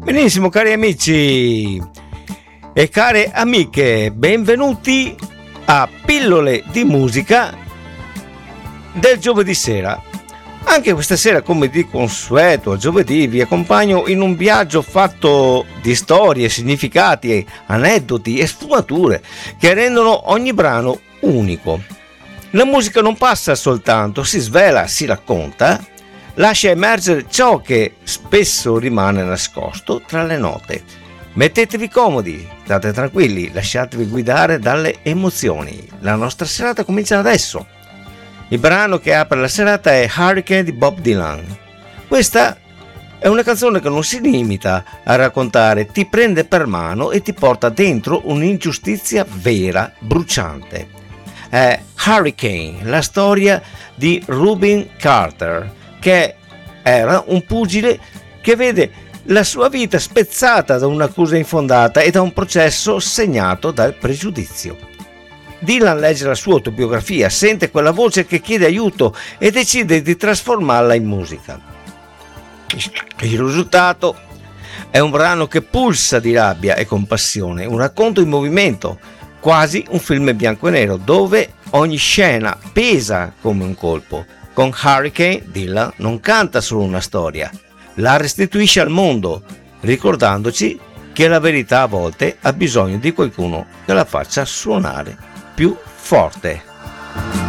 Benissimo, cari amici e care amiche, benvenuti a Pillole di musica del giovedì sera. Anche questa sera, come di consueto, giovedì vi accompagno in un viaggio fatto di storie, significati, aneddoti e sfumature che rendono ogni brano unico. La musica non passa soltanto, si svela, si racconta, lascia emergere ciò che spesso rimane nascosto tra le note. Mettetevi comodi, state tranquilli, lasciatevi guidare dalle emozioni. La nostra serata comincia adesso. Il brano che apre la serata è Hurricane di Bob Dylan. Questa è una canzone che non si limita a raccontare, ti prende per mano e ti porta dentro un'ingiustizia vera, bruciante. È Hurricane, la storia di Rubin Carter, che era un pugile che vede la sua vita spezzata da un'accusa infondata e da un processo segnato dal pregiudizio. Dylan legge la sua autobiografia, sente quella voce che chiede aiuto e decide di trasformarla in musica. Il risultato è un brano che pulsa di rabbia e compassione, un racconto in movimento, quasi un film bianco e nero, dove ogni scena pesa come un colpo. Con Hurricane, Dylan non canta solo una storia, la restituisce al mondo, ricordandoci che la verità a volte ha bisogno di qualcuno che la faccia suonare più forte.